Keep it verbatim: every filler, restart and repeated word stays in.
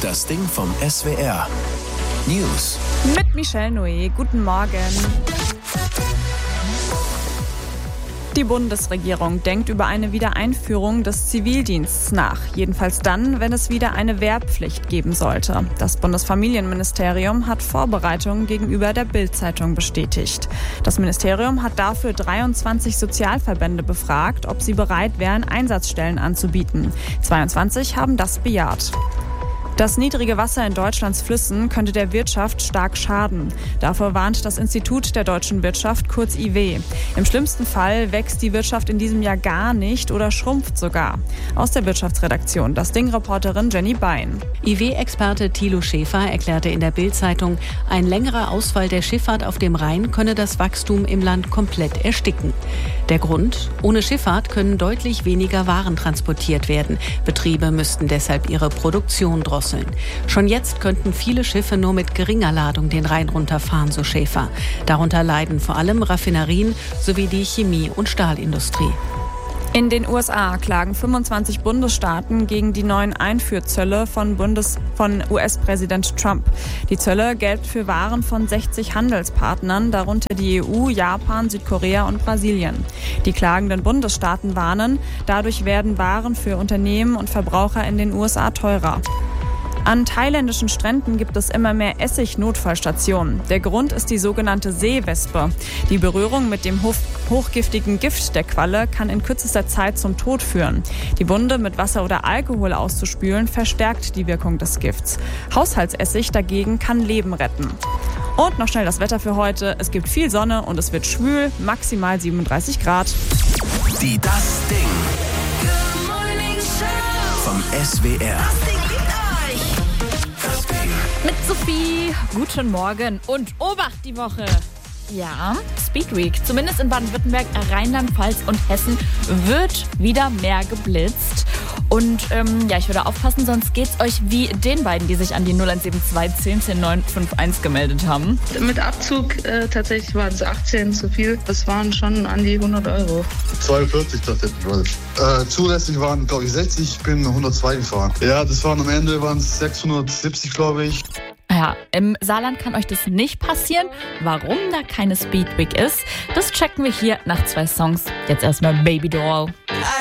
Das Ding vom S W R. News. Mit Michelle Noé. Guten Morgen. Die Bundesregierung denkt über eine Wiedereinführung des Zivildienstes nach. Jedenfalls dann, wenn es wieder eine Wehrpflicht geben sollte. Das Bundesfamilienministerium hat Vorbereitungen gegenüber der Bild-Zeitung bestätigt. Das Ministerium hat dafür dreiundzwanzig Sozialverbände befragt, ob sie bereit wären, Einsatzstellen anzubieten. zweiundzwanzig haben das bejaht. Das niedrige Wasser in Deutschlands Flüssen könnte der Wirtschaft stark schaden. Davor warnt das Institut der deutschen Wirtschaft, kurz I W. Im schlimmsten Fall wächst die Wirtschaft in diesem Jahr gar nicht oder schrumpft sogar. Aus der Wirtschaftsredaktion, das Ding-Reporterin Jenny Bein. I W-Experte Thilo Schäfer erklärte in der Bild-Zeitung, ein längerer Ausfall der Schifffahrt auf dem Rhein könne das Wachstum im Land komplett ersticken. Der Grund? Ohne Schifffahrt können deutlich weniger Waren transportiert werden. Betriebe müssten deshalb ihre Produktion drosseln. Schon jetzt könnten viele Schiffe nur mit geringer Ladung den Rhein runterfahren, so Schäfer. Darunter leiden vor allem Raffinerien sowie die Chemie- und Stahlindustrie. In den U S A klagen fünfundzwanzig Bundesstaaten gegen die neuen Einfuhrzölle von, Bundes- von U S-Präsident Trump. Die Zölle gelten für Waren von sechzig Handelspartnern, darunter die E U, Japan, Südkorea und Brasilien. Die klagenden Bundesstaaten warnen, dadurch werden Waren für Unternehmen und Verbraucher in den U S A teurer. An thailändischen Stränden gibt es immer mehr Essig-Notfallstationen. Der Grund ist die sogenannte Seewespe. Die Berührung mit dem hochgiftigen Gift der Qualle kann in kürzester Zeit zum Tod führen. Die Wunde mit Wasser oder Alkohol auszuspülen verstärkt die Wirkung des Gifts. Haushaltsessig dagegen kann Leben retten. Und noch schnell das Wetter für heute. Es gibt viel Sonne und es wird schwül, maximal siebenunddreißig Grad. Die Das Ding vom S W R. Mit Sophie, guten Morgen und Obacht die Woche. Ja, Speed Week, zumindest in Baden-Württemberg, Rheinland-Pfalz und Hessen wird wieder mehr geblitzt. Und ähm, ja, ich würde aufpassen, sonst geht's euch wie den beiden, die sich an die null eins sieben zwei zehn zehn neun fünf eins gemeldet haben. Mit Abzug äh, tatsächlich waren es achtzehn zu viel. Das waren schon an die hundert Euro. zweiundvierzig tatsächlich. Äh, zulässig waren, glaube ich, sechzig. Ich bin hundertzwei gefahren. Ja, das waren am Ende waren es sechshundertsiebzig, glaube ich. Ja, im Saarland kann euch das nicht passieren. Warum da keine Speed Week ist, das checken wir hier nach zwei Songs. Jetzt erstmal Baby Doll.